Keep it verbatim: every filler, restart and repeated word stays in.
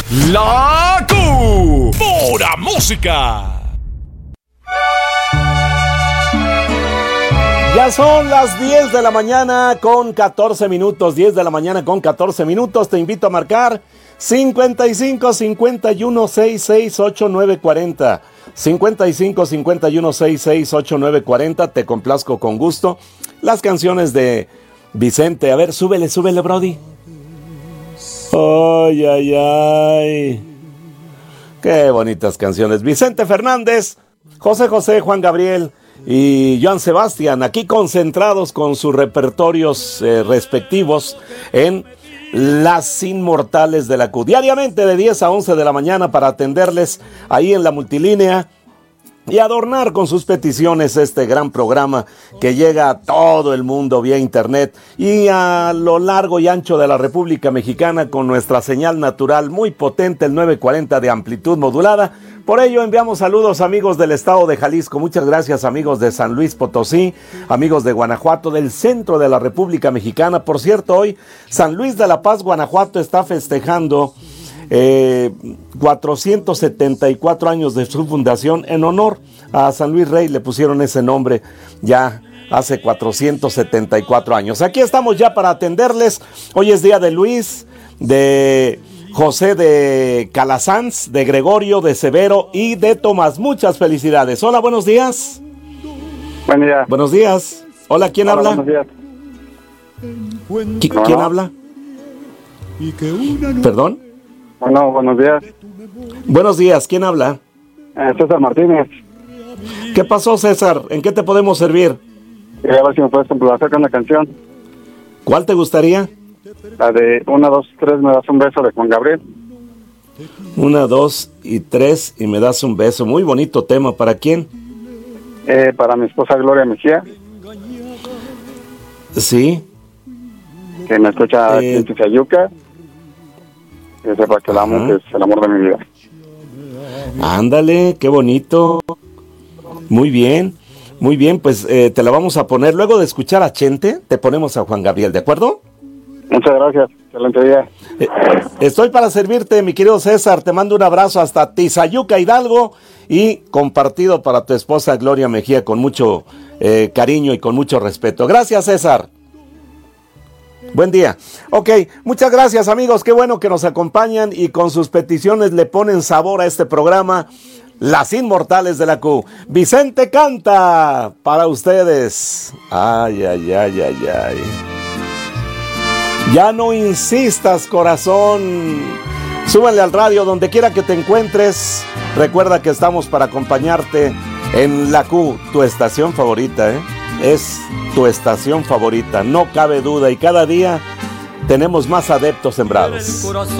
La Q. Pura música. Ya son las diez de la mañana con catorce minutos, diez de la mañana con catorce minutos. Te invito a marcar cincuenta y cinco, cincuenta y uno, sesenta y seis, ochenta y nueve cuarenta. cincuenta y cinco, cincuenta y uno, sesenta y seis, ochenta y nueve cuarenta. Te complazco con gusto. Las canciones de Vicente. A ver, súbele, súbele, Brody. Ay, ay, ay. Qué bonitas canciones. Vicente Fernández, José José, Juan Gabriel y Joan Sebastián, aquí concentrados con sus repertorios eh, respectivos en Las Inmortales de la Q. Diariamente de diez a once de la mañana para atenderles ahí en la multilínea y adornar con sus peticiones este gran programa que llega a todo el mundo vía internet y a lo largo y ancho de la República Mexicana con nuestra señal natural muy potente, el novecientos cuarenta de amplitud modulada. Por ello enviamos saludos amigos del estado de Jalisco, muchas gracias amigos de San Luis Potosí, amigos de Guanajuato, del centro de la República Mexicana. Por cierto, hoy San Luis de la Paz, Guanajuato está festejando Eh, cuatrocientos setenta y cuatro años de su fundación. En honor a San Luis Rey le pusieron ese nombre ya hace cuatrocientos setenta y cuatro años. Aquí estamos ya para atenderles. Hoy es día de Luis, de José de Calasanz, de Gregorio, de Severo y de Tomás. Muchas felicidades. Hola, buenos días. Buen día. Buenos días. Hola, ¿quién Hola, habla? Buenos días. ¿Qui- ¿Quién Bueno. habla? ¿Perdón? Bueno, buenos días. Buenos días, ¿quién habla? Eh, César Martínez. ¿Qué pasó, César? ¿En qué te podemos servir? Quería ver si me puedes complacer con la canción. ¿Cuál te gustaría? La de una, dos, tres, me das un beso de Juan Gabriel. Una, dos y tres y me das un beso. Muy bonito tema. ¿Para quién? Eh, para mi esposa Gloria Mejía, Sí. que me escucha Eh. aquí en Tizayuca. Que sepa que la amo, Ajá. que es el amor de mi vida. Ándale, qué bonito. Muy bien, muy bien. Pues eh, te la vamos a poner. Luego de escuchar a Chente, te ponemos a Juan Gabriel, ¿de acuerdo? Muchas gracias. Excelente día. Eh, estoy para servirte, mi querido César. Te mando un abrazo hasta Tizayuca, Hidalgo. Y compartido para tu esposa Gloria Mejía con mucho eh, cariño y con mucho respeto. Gracias, César. Buen día. Ok, muchas gracias amigos, qué bueno que nos acompañan y con sus peticiones le ponen sabor a este programa, Las Inmortales de la Q. Vicente canta para ustedes. Ay, ay, ay, ay, ay. Ya no insistas, corazón. Súbele al radio donde quiera que te encuentres. Recuerda que estamos para acompañarte en la Q, tu estación favorita, ¿eh? Es tu estación favorita, no cabe duda, y cada día tenemos más adeptos sembrados.